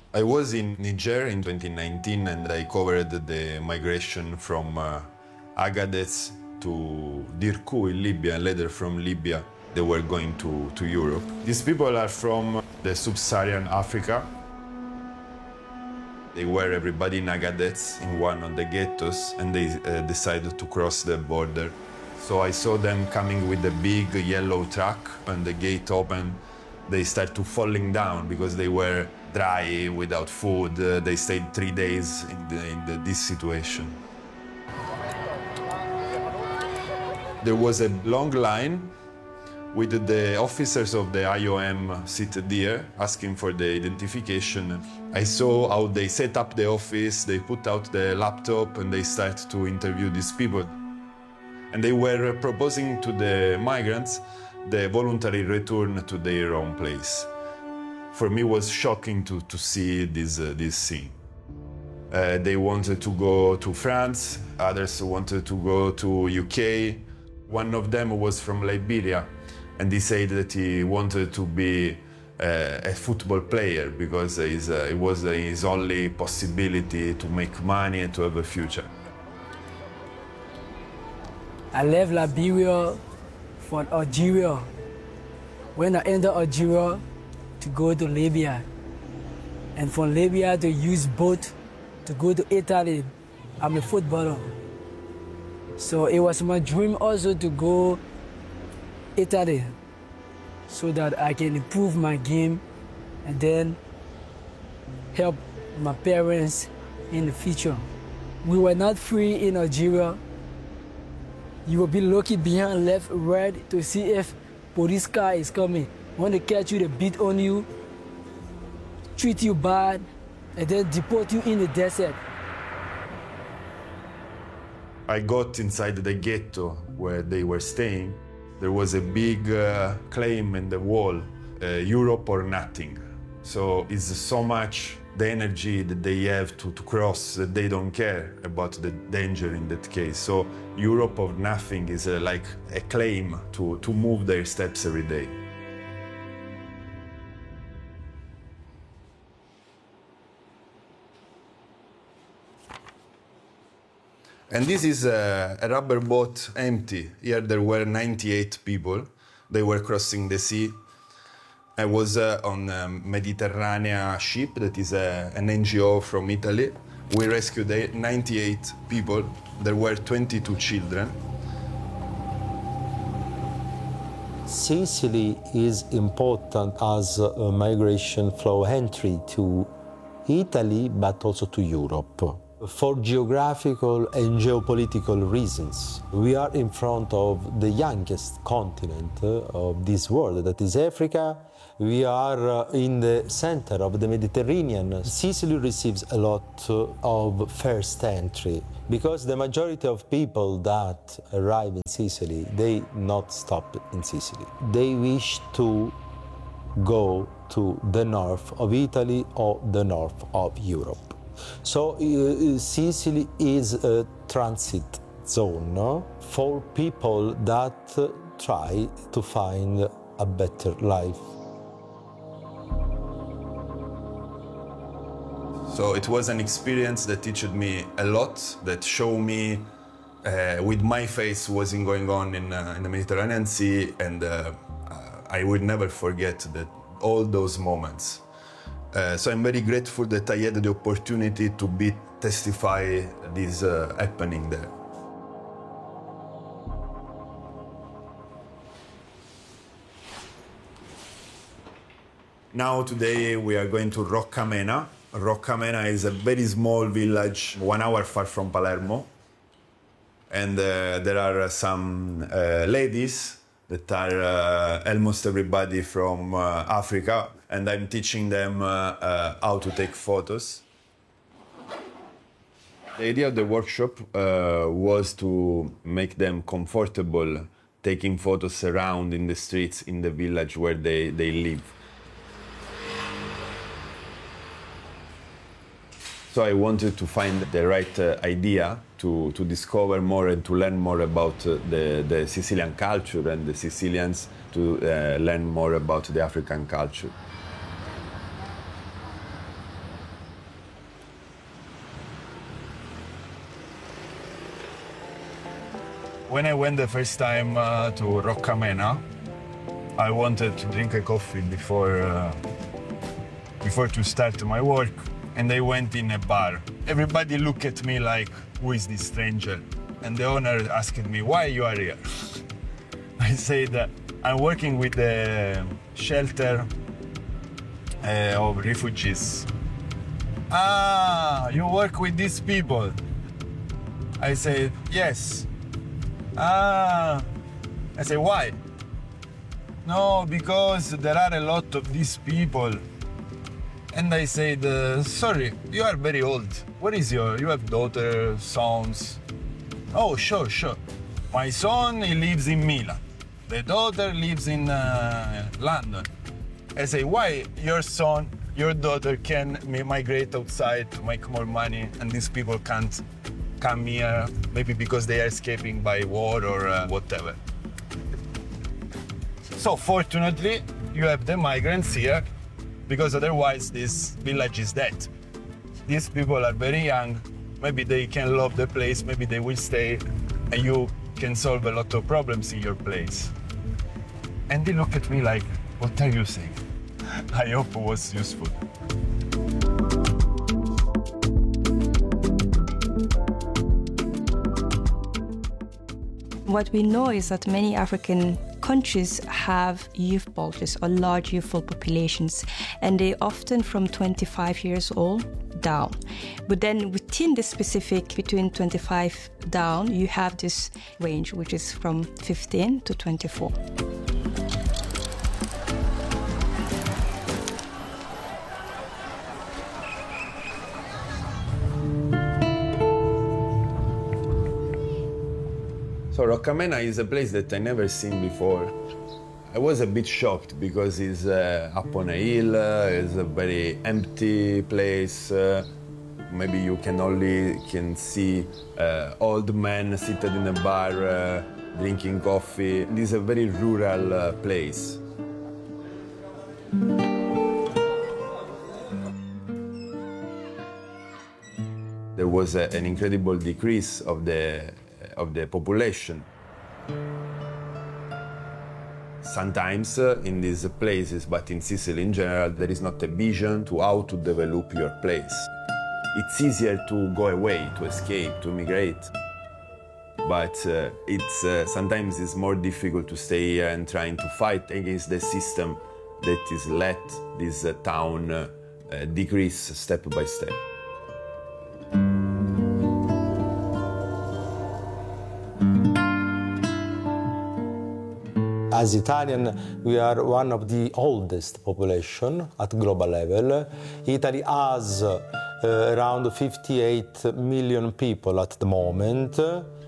I was in Niger in 2019 and I covered the migration from Agadez to Dirkou in Libya, and later from Libya they were going to Europe. These people are from the sub-Saharan Africa. They were everybody in Agadez, in one of the ghettos, and they decided to cross the border. So I saw them coming with a big yellow truck, and the gate opened. They started to falling down because they were dry, without food. They stayed 3 days in this situation. There was a long line with the officers of the IOM seated there, asking for the identification. I saw how they set up the office, they put out the laptop, and they start to interview these people. And they were proposing to the migrants the voluntary return to their own place. For me, it was shocking to see this scene. They wanted to go to France, others wanted to go to UK. One of them was from Liberia, and he said that he wanted to be a football player because it was his only possibility to make money and to have a future. I left Liberia for Algeria. When I entered Algeria to go to Libya, and from Libya to use boat to go to Italy. I'm a footballer. So it was my dream also to go Italy so that I can improve my game and then help my parents in the future. We were not free in Algeria. You will be looking behind left, right to see if police car is coming. When they catch you, they beat on you, treat you bad, and then deport you in the desert. I got inside the ghetto where they were staying. There was a big claim in the wall, Europe or nothing. So it's so much the energy that they have to cross that they don't care about the danger in that case. So Europe or nothing is like a claim to move their steps every day. And this is a rubber boat empty. Here there were 98 people. They were crossing the sea. I was on a Mediterranean ship that is an NGO from Italy. We rescued 98 people. There were 22 children. Sicily is important as a migration flow entry to Italy, but also to Europe. For geographical and geopolitical reasons, we are in front of the youngest continent of this world, that is Africa. We are in the center of the Mediterranean. Sicily receives a lot of first entry because the majority of people that arrive in Sicily, they not stop in Sicily. They wish to go to the north of Italy or the north of Europe. So Sicily is a transit zone for people that try to find a better life. So it was an experience that taught me a lot, that showed me with my face what was going on in the Mediterranean Sea, and I will never forget all those moments. So I'm very grateful that I had the opportunity to testify this happening there. Now today we are going to Roccamena. Roccamena is a very small village, 1 hour far from Palermo. And there are some ladies that are almost everybody from Africa, and I'm teaching them how to take photos. The idea of the workshop was to make them comfortable taking photos around in the streets in the village where they live. So I wanted to find the right idea to discover more and to learn more about the Sicilian culture and the Sicilians, to learn more about the African culture. When I went the first time to Roccamena, I wanted to drink a coffee before to start my work, and I went in a bar. Everybody looked at me like, who is this stranger? And the owner asked me, why you are here? I said, I'm working with the shelter of refugees. Ah, you work with these people? I said, yes. Ah, I said, why? No, because there are a lot of these people. And I said, sorry, you are very old. What is you have daughter, sons? Oh, sure. My son, he lives in Milan. The daughter lives in London. I say, why your son, your daughter can migrate outside to make more money and these people can't come here, maybe because they are escaping by war or whatever. So fortunately, you have the migrants here, because otherwise this village is dead. These people are very young, maybe they can love the place, maybe they will stay, and you can solve a lot of problems in your place. And they look at me like, what are you saying? I hope it was useful. What we know is that many African countries have youth bulges or large youthful populations, and they often from 25 years old down. But then within the specific between 25 down, you have this range, which is from 15 to 24. So Roccamena is a place that I never seen before. I was a bit shocked because it's up on a hill, it's a very empty place. Maybe you can see old men seated in a bar drinking coffee. This is a very rural place. There was an incredible decrease of the population. Sometimes in these places, but in Sicily in general, there is not a vision to how to develop your place. It's easier to go away, to escape, to migrate. But sometimes it's more difficult to stay here and trying to fight against the system that is let this town decrease step by step. As Italian, we are one of the oldest population at global level. Italy has around 58 million people at the moment.